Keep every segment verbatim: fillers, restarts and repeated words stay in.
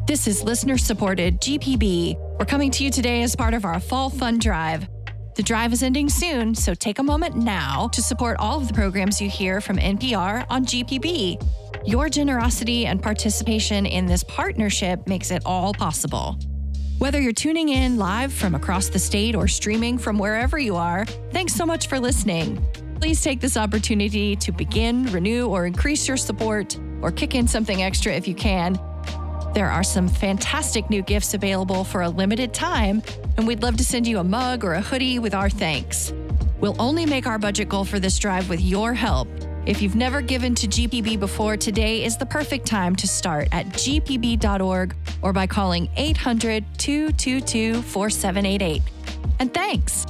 This is listener-supported G P B. We're coming to you today as part of our Fall Fun Drive. The drive is ending soon, so take a moment now to support all of the programs you hear from N P R on G P B. Your generosity and participation in this partnership makes it all possible. Whether you're tuning in live from across the state or streaming from wherever you are, thanks so much for listening. Please take this opportunity to begin, renew, or increase your support, or kick in something extra if you can. There are some fantastic new gifts available for a limited time, and we'd love to send you a mug or a hoodie with our thanks. We'll only make our budget goal for this drive with your help. If you've never given to G P B before, today is the perfect time to start at g p b dot org or by calling eight hundred, two two two, four seven eight eight. And thanks.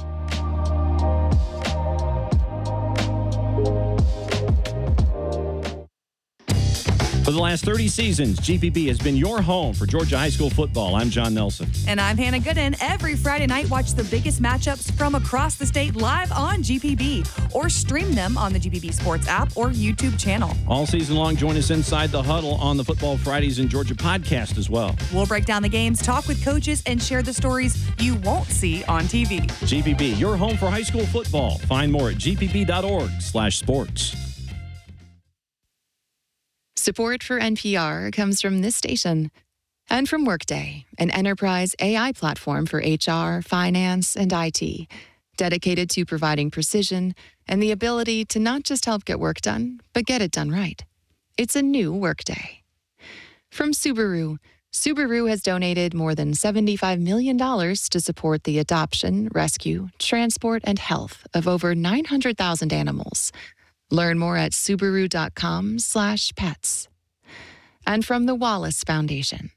For the last thirty seasons, G P B has been your home for Georgia high school football. I'm John Nelson. And I'm Hannah Gooden. Every Friday night, watch the biggest matchups from across the state live on G P B or stream them on the G P B Sports app or YouTube channel. All season long, join us inside the huddle on the Football Fridays in Georgia podcast as well. We'll break down the games, talk with coaches, and share the stories you won't see on T V. G P B, your home for high school football. Find more at g p b dot org slash sports. Support for N P R comes from this station and from Workday, an enterprise A I platform for H R, finance, and I T, dedicated to providing precision and the ability to not just help get work done, but get it done right. It's a new Workday. From Subaru, Subaru has donated more than seventy-five million dollars to support the adoption, rescue, transport, and health of over nine hundred thousand animals. Learn more at Subaru.com slash pets. And from the Wallace Foundation.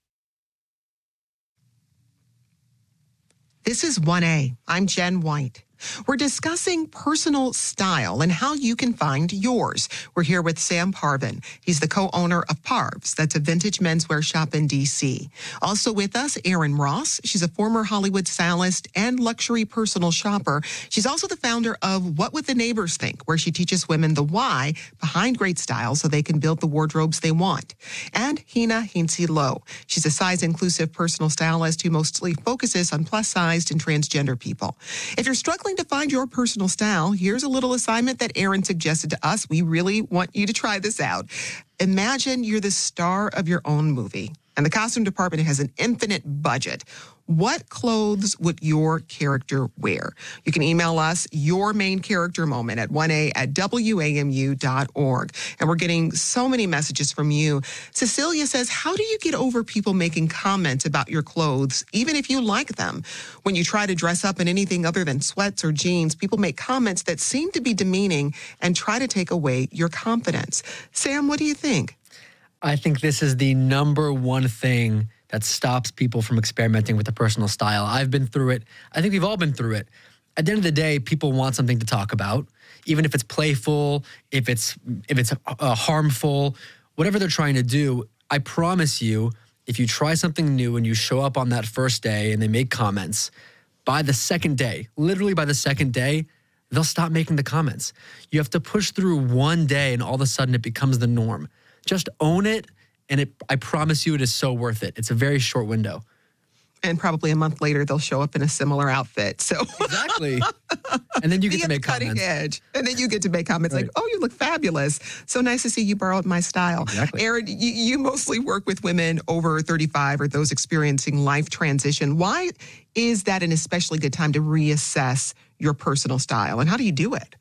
This is one A. I'm Jen White. We're discussing personal style and how you can find yours. We're here with Sam Parvin. He's the co-owner of Parvs. That's a vintage menswear shop in D C. Also with us, Erin Ross. She's a former Hollywood stylist and luxury personal shopper. She's also the founder of What Would the Neighbors Think, where she teaches women the why behind great style so they can build the wardrobes they want. And Hina Hintze-Lowe. She's a size-inclusive personal stylist who mostly focuses on plus-sized and transgender people. If you're struggling to find your personal style, here's a little assignment that Erin suggested to us. We really want you to try this out. Imagine you're the star of your own movie, and the costume department has an infinite budget. What clothes would your character wear? You can email us your main character moment at one a at w a m u dot org. And we're getting so many messages from you. Cecilia says, how do you get over people making comments about your clothes, even if you like them? When you try to dress up in anything other than sweats or jeans, people make comments that seem to be demeaning and try to take away your confidence. Sam, what do you think? I think this is the number one thing that stops people from experimenting with a personal style. I've been through it. I think we've all been through it. At the end of the day, people want something to talk about, even if it's playful, if it's if it's uh, harmful, whatever they're trying to do. I promise you, if you try something new and you show up on that first day and they make comments, by the second day, literally by the second day, they'll stop making the comments. You have to push through one day and all of a sudden it becomes the norm. Just own it. And it, I promise you it is so worth it. It's a very short window. And probably a month later, they'll show up in a similar outfit. So exactly. And then you get to make cutting comments. Edge. And then you get to make comments Right. like, oh, you look fabulous. So nice to see you borrowed my style. Exactly. Erin, you, you mostly work with women over thirty-five or those experiencing life transition. Why is that an especially good time to reassess your personal style? And how do you do it?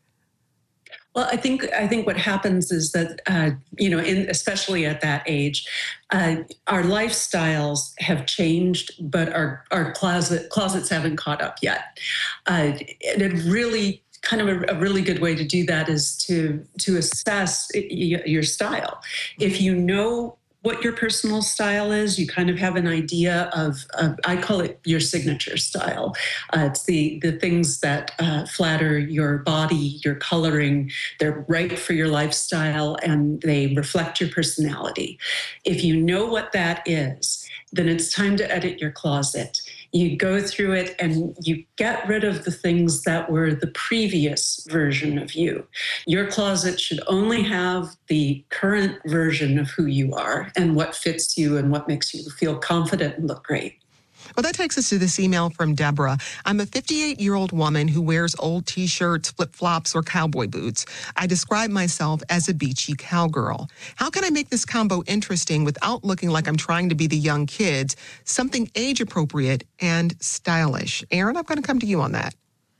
Well, I think I think what happens is that uh, you know, in, especially at that age, uh, our lifestyles have changed, but our our closet closets haven't caught up yet. Uh, and it really kind of a, a really good way to do that is to to assess your style. If you know what your personal style is, you kind of have an idea of, of I call it your signature style. Uh, it's the, the things that uh, flatter your body, your coloring, they're right for your lifestyle, and they reflect your personality. If you know what that is, then it's time to edit your closet. You go through it and you get rid of the things that were the previous version of you. Your closet should only have the current version of who you are and what fits you and what makes you feel confident and look great. Well, that takes us to this email from Deborah. I'm a fifty-eight-year-old woman who wears old T-shirts, flip-flops, or cowboy boots. I describe myself as a beachy cowgirl. How can I make this combo interesting without looking like I'm trying to be the young kids, something age-appropriate and stylish? Aaron, I'm going to come to you on that.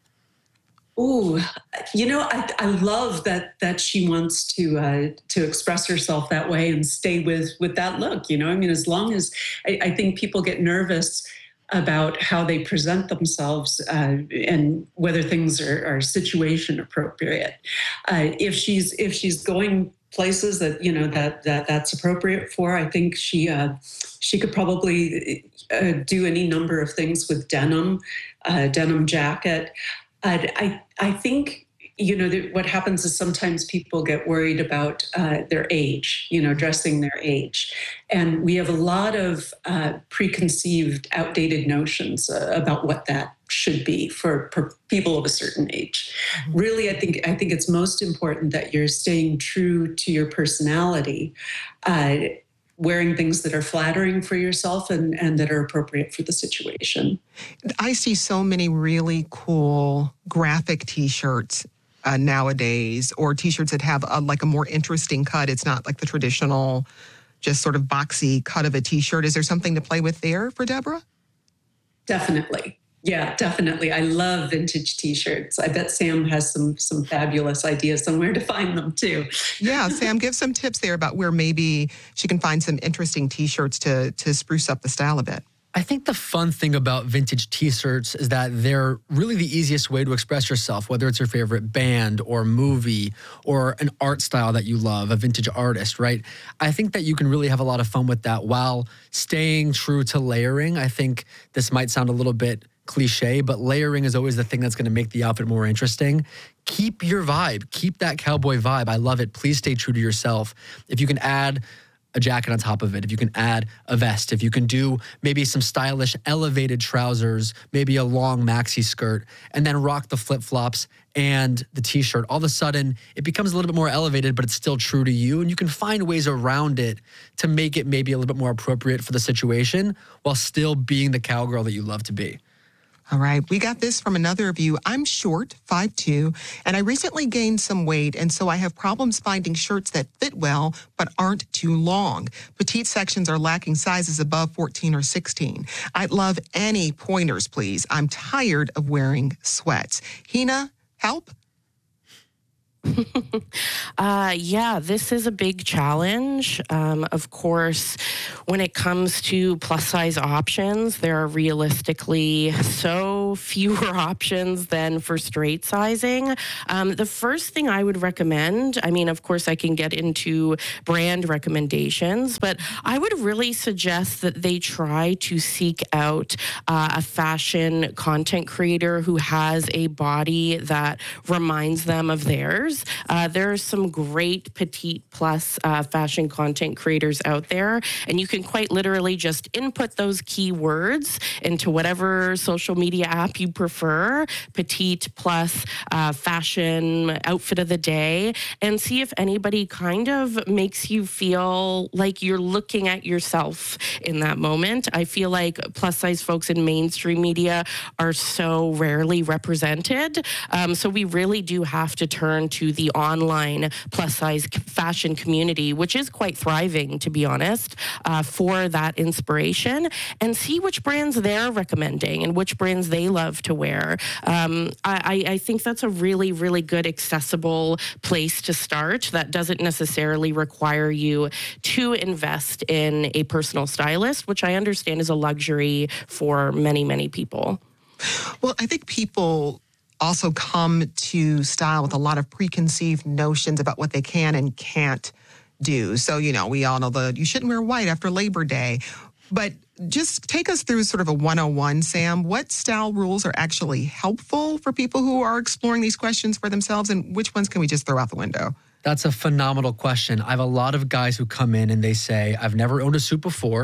Ooh, you know, I, I love that that she wants to uh, to express herself that way and stay with with that look. You know, I mean, as long as I, I think people get nervous about how they present themselves uh, and whether things are, are situation appropriate. Uh, if she's if she's going places that you know that that that's appropriate for, I think she uh, she could probably uh, do any number of things with denim, uh, denim jacket. Uh, I I think. You know, what happens is sometimes people get worried about uh, their age, you know, dressing their age. And we have a lot of uh, preconceived, outdated notions uh, about what that should be for, for people of a certain age. Mm-hmm. Really, I think I think it's most important that you're staying true to your personality, uh, wearing things that are flattering for yourself and, and that are appropriate for the situation. I see so many really cool graphic T-shirts Uh, nowadays, or T-shirts that have a, like a more interesting cut. It's not like the traditional, just sort of boxy cut of a T-shirt. Is there something to play with there for Deborah? Definitely. Yeah, definitely. I love vintage T-shirts. I bet Sam has some some fabulous ideas on where to find them too. Yeah, Sam, give some tips there about where maybe she can find some interesting T-shirts to to spruce up the style a bit. I think the fun thing about vintage T-shirts is that they're really the easiest way to express yourself, whether it's your favorite band or movie or an art style that you love, a vintage artist, right? I think that you can really have a lot of fun with that while staying true to layering. I think this might sound a little bit cliche, but layering is always the thing that's going to make the outfit more interesting. Keep your vibe. Keep that cowboy vibe. I love it. Please stay true to yourself. If you can add a jacket on top of it, if you can add a vest, if you can do maybe some stylish elevated trousers, maybe a long maxi skirt, and then rock the flip-flops and the T-shirt, all of a sudden it becomes a little bit more elevated, but it's still true to you. And you can find ways around it to make it maybe a little bit more appropriate for the situation while still being the cowgirl that you love to be. All right, we got this from another of you. I'm short, five two, and I recently gained some weight, and so I have problems finding shirts that fit well but aren't too long. Petite sections are lacking sizes above fourteen or sixteen. I'd love any pointers, please. I'm tired of wearing sweats. Hina, help? uh, yeah, this is a big challenge. Um, of course, when it comes to plus size options, there are realistically so fewer options than for straight sizing. Um, the first thing I would recommend, I mean, of course, I can get into brand recommendations, but I would really suggest that they try to seek out uh, a fashion content creator who has a body that reminds them of theirs. Uh, there are some great petite plus uh, fashion content creators out there, and you can quite literally just input those keywords into whatever social media app you prefer, petite plus uh, fashion outfit of the day, and see if anybody kind of makes you feel like you're looking at yourself in that moment. I feel like plus size folks in mainstream media are so rarely represented, um, so we really do have to turn to the online plus size fashion community, which is quite thriving, to be honest, uh, for that inspiration, and see which brands they're recommending and which brands they love to wear. Um, I, I think that's a really, really good accessible place to start that doesn't necessarily require you to invest in a personal stylist, which I understand is a luxury for many, many people. Well, I think people also come to style with a lot of preconceived notions about what they can and can't do. So, you know, we all know the you shouldn't wear white after Labor Day. But just take us through sort of a one oh one, Sam. What style rules are actually helpful for people who are exploring these questions for themselves, and which ones can we just throw out the window? That's a phenomenal question. I have a lot of guys who come in and they say, I've never owned a suit before,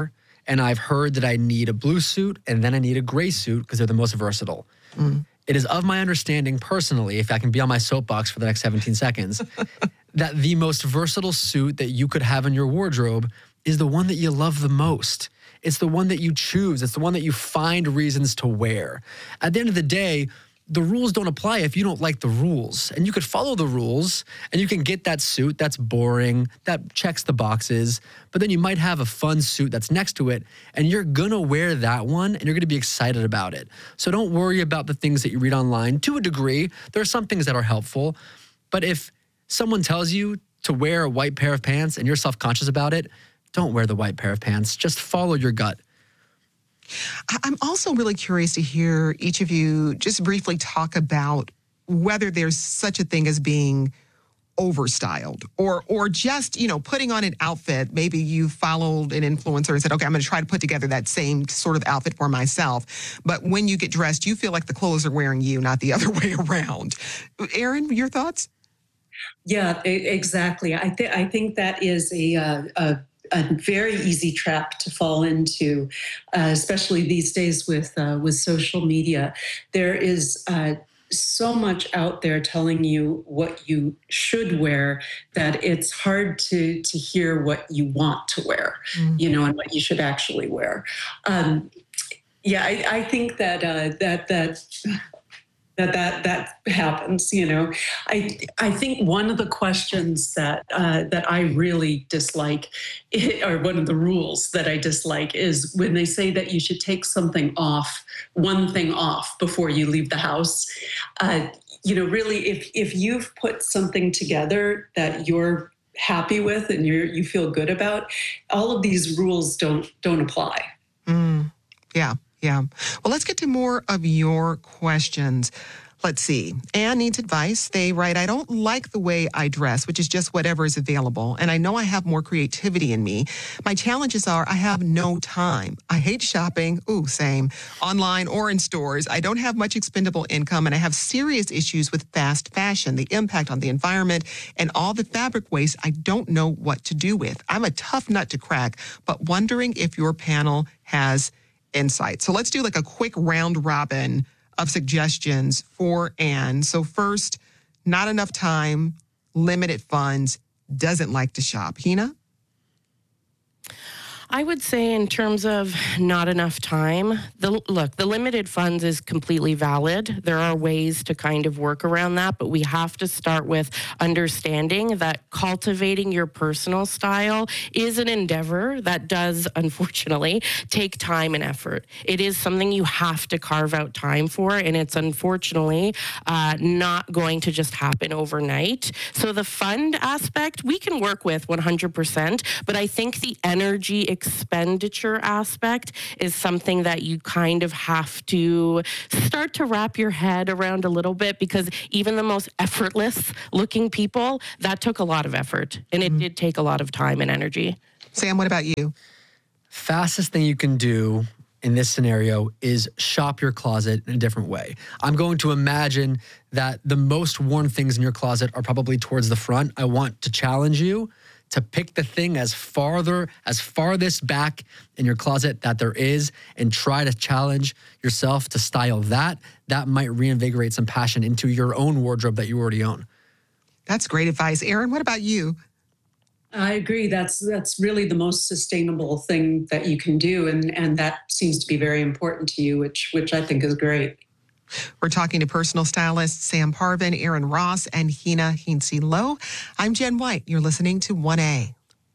and I've heard that I need a blue suit and then I need a gray suit because they're the most versatile. Mm. It is of my understanding personally, if I can be on my soapbox for the next seventeen seconds, that the most versatile suit that you could have in your wardrobe is the one that you love the most. It's the one that you choose. It's the one that you find reasons to wear. At the end of the day, the rules don't apply if you don't like the rules. And you could follow the rules and you can get that suit that's boring, that checks the boxes, but then you might have a fun suit that's next to it and you're gonna wear that one and you're gonna be excited about it. So don't worry about the things that you read online. To a degree, there are some things that are helpful, but if someone tells you to wear a white pair of pants and you're self-conscious about it, don't wear the white pair of pants. Just follow your gut. I'm also really curious to hear each of you just briefly talk about whether there's such a thing as being overstyled or or just, you know, putting on an outfit. Maybe you followed an influencer and said, okay, I'm going to try to put together that same sort of outfit for myself. But when you get dressed, you feel like the clothes are wearing you, not the other way around. Erin, your thoughts? Yeah, exactly. I, th- I think that is a, uh, a a very easy trap to fall into, uh, especially these days with uh, with social media. There is uh, so much out there telling you what you should wear that it's hard to to hear what you want to wear, mm-hmm. you know, and what you should actually wear. Um, yeah, I, I think that uh, that that. That, that that happens, you know. I I think one of the questions that uh, that I really dislike, or one of the rules that I dislike, is when they say that you should take something off, one thing off before you leave the house. Uh, you know, really, if if you've put something together that you're happy with and you you feel good about, all of these rules don't don't apply. Mm, yeah. Yeah. Well, let's get to more of your questions. Let's see. Anne needs advice. They write, I don't like the way I dress, which is just whatever is available. And I know I have more creativity in me. My challenges are I have no time. I hate shopping. Ooh, same. Online or in stores. I don't have much expendable income and I have serious issues with fast fashion, the impact on the environment and all the fabric waste I don't know what to do with. I'm a tough nut to crack, but wondering if your panel has insight. So let's do like a quick round robin of suggestions for Anne. So first, not enough time, limited funds, doesn't like to shop. Hina? I would say in terms of not enough time, the look, the limited funds is completely valid. There are ways to kind of work around that, but we have to start with understanding that cultivating your personal style is an endeavor that does, unfortunately, take time and effort. It is something you have to carve out time for, and it's unfortunately uh, not going to just happen overnight. So the fund aspect, we can work with one hundred percent, but I think the energy expenditure aspect is something that you kind of have to start to wrap your head around a little bit, because even the most effortless looking people, that took a lot of effort and it mm-hmm. did take a lot of time and energy. Sam, what about you? Fastest thing you can do in this scenario is shop your closet in a different way. I'm going to imagine that the most worn things in your closet are probably towards the front. I want to challenge you to pick the thing as farther, as farthest back in your closet that there is and try to challenge yourself to style that. That might reinvigorate some passion into your own wardrobe that you already own. That's great advice. Erin, what about you? I agree. That's that's really the most sustainable thing that you can do. And, and that seems to be very important to you, which which I think is great. We're talking to personal stylists Sam Parvin, Erin Ross, and Hina Hintze-Lowe. I'm Jen White. You're listening to one A.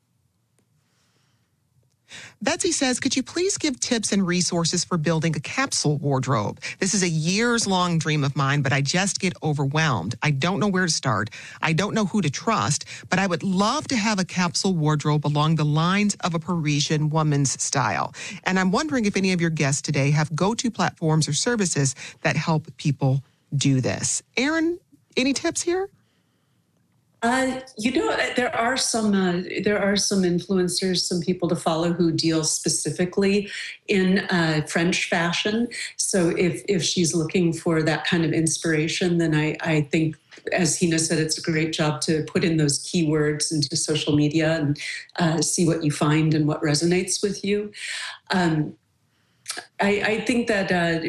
Betsy says, could you please give tips and resources for building a capsule wardrobe? This is a years-long dream of mine, but I just get overwhelmed. I don't know where to start. I don't know who to trust, but I would love to have a capsule wardrobe along the lines of a Parisian woman's style. And I'm wondering if any of your guests today have go-to platforms or services that help people do this. Erin, any tips here? Uh, you know, there are some uh, there are some influencers, some people to follow who deal specifically in uh, French fashion. So if if she's looking for that kind of inspiration, then I, I think, as Hina said, it's a great job to put in those keywords into social media and uh, see what you find and what resonates with you. Um, I, I think that. Uh,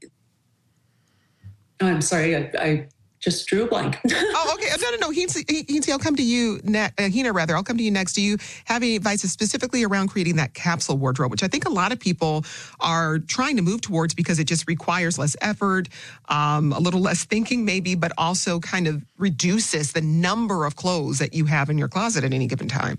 oh, I'm sorry, I. I Just drew a blank. oh, okay. No, no, no. Hina, I'll come to you next. Uh, Hina, rather, I'll come to you next. Do you have any advice specifically around creating that capsule wardrobe, which I think a lot of people are trying to move towards because it just requires less effort, um, a little less thinking maybe, but also kind of reduces the number of clothes that you have in your closet at any given time?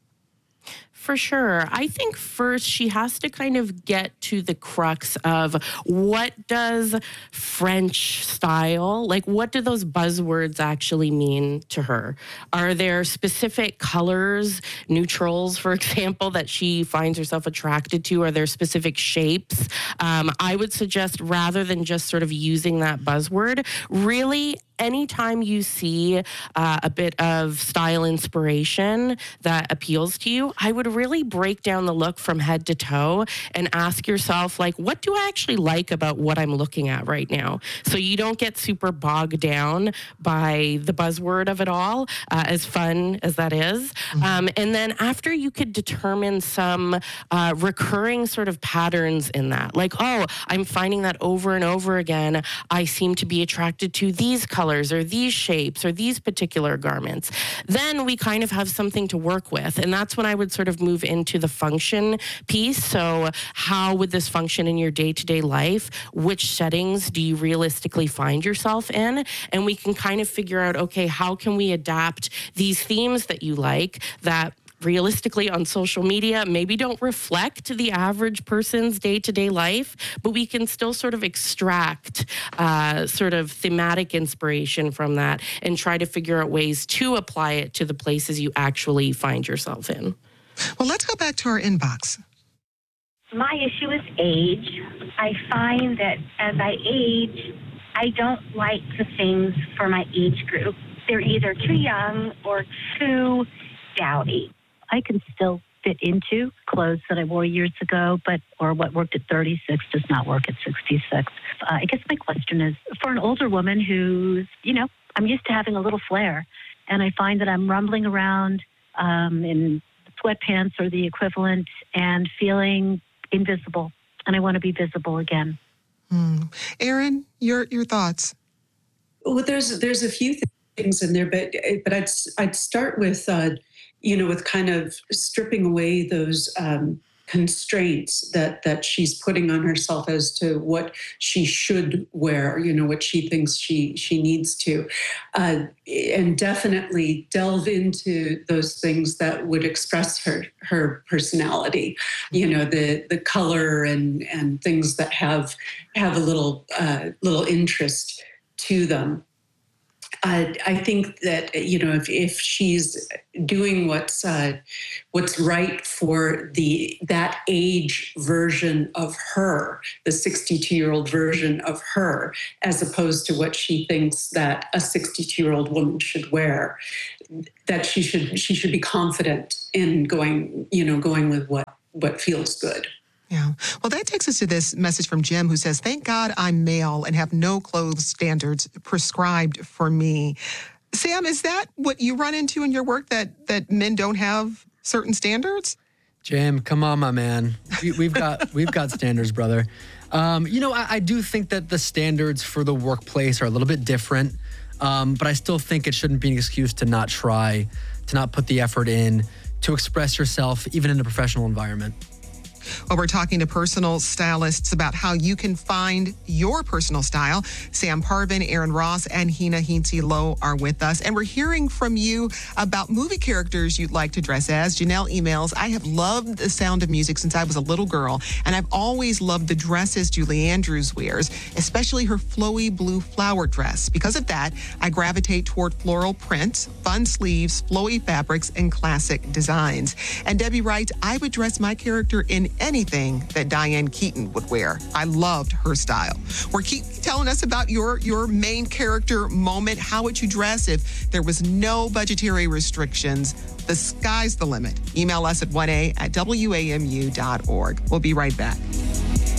For sure. I think first she has to kind of get to the crux of what does French style, like what do those buzzwords actually mean to her? Are there specific colors, neutrals, for example, that she finds herself attracted to? Are there specific shapes? Um, I would suggest rather than just sort of using that buzzword, really anytime you see uh, a bit of style inspiration that appeals to you, I would really break down the look from head to toe and ask yourself, like, what do I actually like about what I'm looking at right now? So you don't get super bogged down by the buzzword of it all, uh, as fun as that is. Mm-hmm. Um, and then after you could determine some uh, recurring sort of patterns in that, like, oh, I'm finding that over and over again, I seem to be attracted to these colors or these shapes or these particular garments, then we kind of have something to work with. And that's when I would sort of move into the function piece. So how would this function in your day-to-day life? Which settings do you realistically find yourself in? And we can kind of figure out, okay, how can we adapt these themes that you like that realistically on social media maybe don't reflect the average person's day-to-day life, but we can still sort of extract uh, sort of thematic inspiration from that and try to figure out ways to apply it to the places you actually find yourself in. Well, let's go back to our inbox. My issue is age. I find that as I age, I don't like the things for my age group. They're either too young or too dowdy. I can still fit into clothes that I wore years ago, but or what worked at thirty-six does not work at sixty-six. Uh, I guess my question is, for an older woman who's, you know, I'm used to having a little flair, and I find that I'm rumbling around um, in sweatpants or the equivalent and feeling invisible, and I want to be visible again. Hmm. Erin, your your thoughts? Well, there's there's a few things in there, but but I'd I'd start with. Uh, you know, with kind of stripping away those um, constraints that that she's putting on herself as to what she should wear, you know, what she thinks she she needs to. Uh, and definitely delve into those things that would express her her personality, you know, the the color and and things that have have a little uh, little interest to them. Uh, I think that, you know, if, if she's doing what's uh, what's right for the that age version of her, the sixty-two-year-old version of her, as opposed to what she thinks that a sixty-two-year-old woman should wear, that she should she should be confident in going, you know, going with what what feels good. Yeah. Well, that takes us to this message from Jim, who says, thank God I'm male and have no clothes standards prescribed for me. Sam, is that what you run into in your work, that that men don't have certain standards? Jim, come on, my man. We, we've got we've got standards, brother. Um, you know, I, I do think that the standards for the workplace are a little bit different, um, but I still think it shouldn't be an excuse to not try, to not put the effort in, to express yourself, even in a professional environment. Well, we're talking to personal stylists about how you can find your personal style. Sam Parvin, Erin Ross, and Hina Hintze Lowe are with us. And we're hearing from you about movie characters you'd like to dress as. Janelle emails, I have loved The Sound of Music since I was a little girl, and I've always loved the dresses Julie Andrews wears, especially her flowy blue flower dress. Because of that, I gravitate toward floral prints, fun sleeves, flowy fabrics, and classic designs. And Debbie writes, I would dress my character in anything that Diane Keaton would wear. I loved her style. Or keep telling us about your, your main character moment. How would you dress if there was no budgetary restrictions? The sky's the limit. Email us at one a at W A M U dot org. We'll be right back.